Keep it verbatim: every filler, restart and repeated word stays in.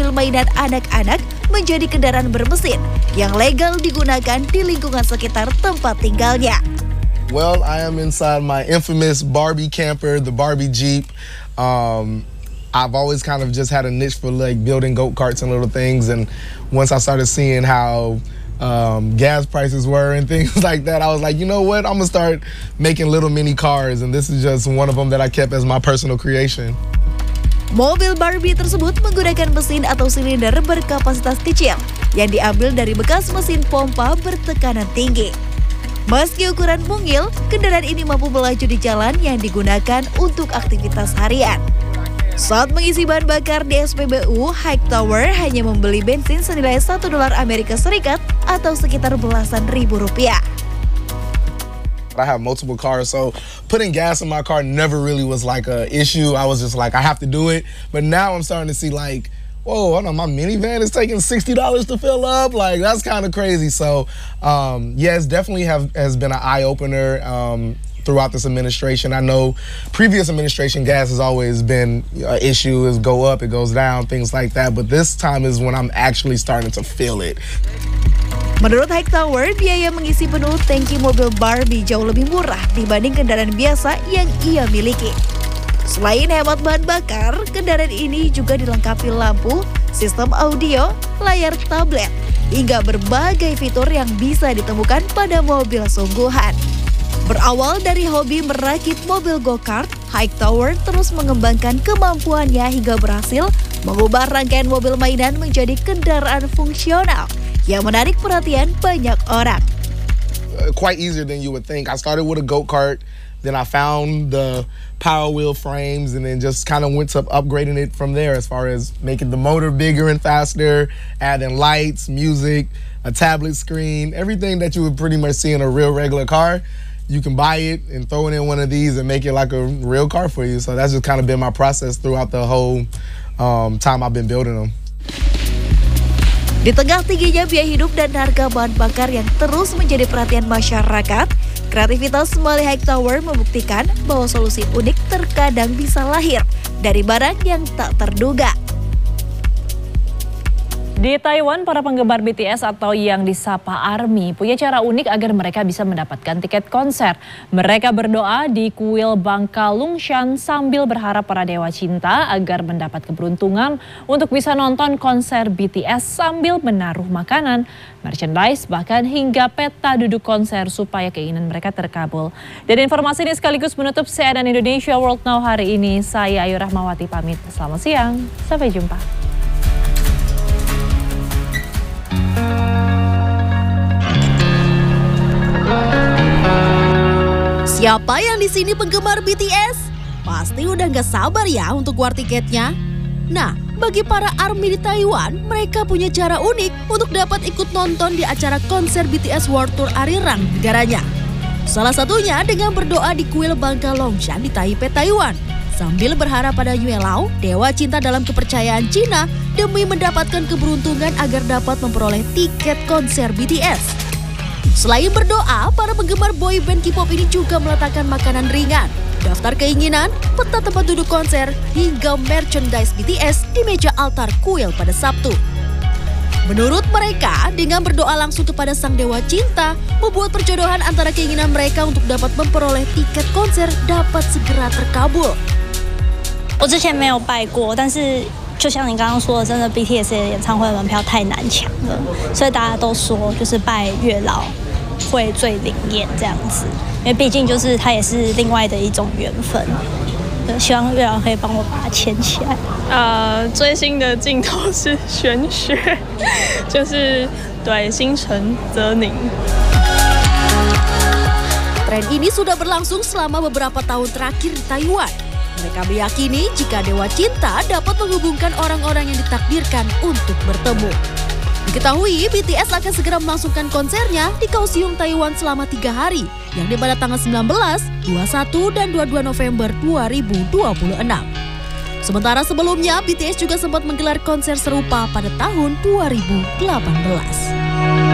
mobil mainan anak-anak menjadi kendaraan bermesin yang legal digunakan di lingkungan sekitar tempat tinggalnya. Well, I am inside my infamous Barbie camper, the Barbie Jeep. Um, I've always kind of just had a niche for like building go-karts and little things, and once I started seeing how Um, gas prices were and things like that, I was like, you know what, I'm gonna start making little mini cars, and this is just one of them that I kept as my personal creation. Mobil Barbie tersebut menggunakan mesin atau silinder berkapasitas kecil yang diambil dari bekas mesin pompa bertekanan tinggi. Meski ukuran mungil, kendaraan ini mampu melaju di jalan yang digunakan untuk aktivitas harian. Saat mengisi bahan bakar di S P B U, Hightower hanya membeli bensin senilai satu dolar Amerika Serikat atau sekitar belasan ribu rupiah. I have multiple cars, so putting gas in my car never really was like a issue. I was just like, I have to do it. But now I'm starting to see like, whoa, I know my minivan is taking sixty dollars to fill up. Like, that's kind of crazy. So, um, yes, definitely have has been an eye-opener um, throughout this administration. I know previous administration gas has always been an issue, is go up, it goes down, things like that. But this time is when I'm actually starting to feel it. Menurut Hightower, biaya mengisi penuh tangki mobil Barbie jauh lebih murah dibanding kendaraan biasa yang ia miliki. Selain hemat bahan bakar, kendaraan ini juga dilengkapi lampu, sistem audio, layar tablet, hingga berbagai fitur yang bisa ditemukan pada mobil sungguhan. Berawal dari hobi merakit mobil go-kart, Hightower terus mengembangkan kemampuannya hingga berhasil mengubah rangkaian mobil mainan menjadi kendaraan fungsional yang menarik perhatian banyak orang. Uh, quite easier than you would think. I started with a go-kart, then I found the power wheel frames, and then just kind of went to upgrading it from there as far as making the motor bigger and faster, adding lights, music, a tablet screen, everything that you would pretty much see in a real regular car. You can buy it and throw it in one of these and make it like a real car for you. So that's just kind of been my process throughout the whole um, time I've been building them. Di tengah tingginya biaya hidup dan harga bahan bakar yang terus menjadi perhatian masyarakat, kreativitas Smalley Hightower membuktikan bahwa solusi unik terkadang bisa lahir dari barang yang tak terduga. Di Taiwan, para penggemar B T S atau yang disapa ARMY punya cara unik agar mereka bisa mendapatkan tiket konser. Mereka berdoa di kuil Bangka Lungshan sambil berharap para dewa cinta agar mendapat keberuntungan untuk bisa nonton konser B T S sambil menaruh makanan, merchandise, bahkan hingga peta duduk konser supaya keinginan mereka terkabul. Dan informasi ini sekaligus menutup C N N Indonesia World Now hari ini. Saya Ayu Rahmawati pamit. Selamat siang, sampai jumpa. Siapa yang di sini penggemar B T S? Pasti udah gak sabar ya untuk war tiketnya. Nah, bagi para ARMY di Taiwan, mereka punya cara unik untuk dapat ikut nonton di acara konser B T S World Tour Arirang negaranya. Salah satunya dengan berdoa di kuil Bangka Lungshan di Taipei, Taiwan, sambil berharap pada Yue Lao, dewa cinta dalam kepercayaan Cina, demi mendapatkan keberuntungan agar dapat memperoleh tiket konser B T S. Selain berdoa, para penggemar boyband K-pop ini juga meletakkan makanan ringan, daftar keinginan, peta tempat duduk konser, hingga merchandise B T S di meja altar kuil pada Sabtu. Menurut mereka, dengan berdoa langsung kepada sang dewa cinta, membuat perjodohan antara keinginan mereka untuk dapat memperoleh tiket konser dapat segera terkabul. 我之前没有拜过，但是就像你刚刚说的，真的 B T S 的演唱会门票太难抢了，所以大家都说就是拜月老会最灵验这样子，因为毕竟就是它也是另外的一种缘分。希望月老可以帮我把它牵起来。 呃，追星的镜头是玄学，就是对心诚则灵。 Tren ini sudah berlangsung selama beberapa tahun terakhir di Taiwan. Mereka meyakini jika dewa cinta dapat menghubungkan orang-orang yang ditakdirkan untuk bertemu. Diketahui B T S akan segera melangsungkan konsernya di Kaohsiung, Taiwan selama tiga hari, yang di pada tanggal sembilan belas, dua puluh satu, dan dua puluh dua November dua ribu dua puluh enam. Sementara sebelumnya, B T S juga sempat menggelar konser serupa pada tahun dua ribu delapan belas.